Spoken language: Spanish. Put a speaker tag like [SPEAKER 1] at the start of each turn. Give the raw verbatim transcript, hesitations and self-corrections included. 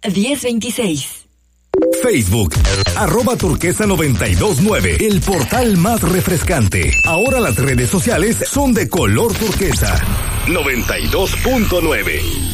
[SPEAKER 1] diez veintiséis.
[SPEAKER 2] Facebook, arroba turquesa noventa y dos nueve, el portal más refrescante. Ahora las redes sociales son de color turquesa. noventa y dos punto nueve.